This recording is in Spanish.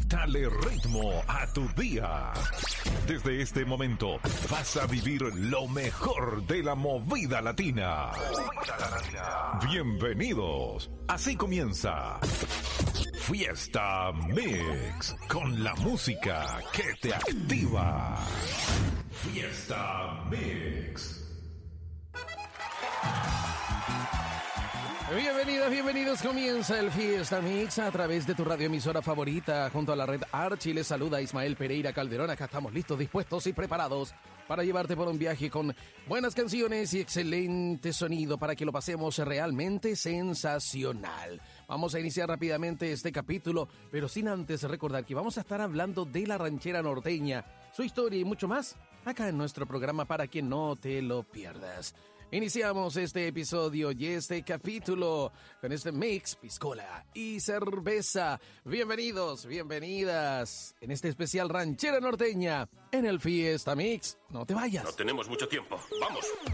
Dale ritmo a tu día. Desde este momento vas a vivir lo mejor de la movida latina. Bienvenidos. Así comienza Fiesta Mix, con la música que te activa. Fiesta Mix. Bienvenidos, comienza el Fiesta Mix a través de tu radioemisora favorita junto a la red Archi. Les saluda Ismael Pereira Calderón. Acá estamos listos, dispuestos y preparados para llevarte por un viaje con buenas canciones y excelente sonido para que lo pasemos realmente sensacional. Vamos a iniciar rápidamente este capítulo, pero sin antes recordar que vamos a estar hablando de la ranchera norteña, su historia y mucho más acá en nuestro programa para que no te lo pierdas. Iniciamos este episodio y este capítulo con este mix, piscola y cerveza. Bienvenidos, bienvenidas en este especial ranchera norteña en el Fiesta Mix. No te vayas. No tenemos mucho tiempo. ¡Vamos!